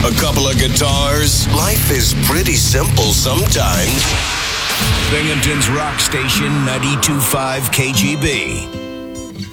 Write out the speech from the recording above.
a couple of guitars. Life is pretty simple sometimes. Binghamton's Rock Station 92.5 KGB.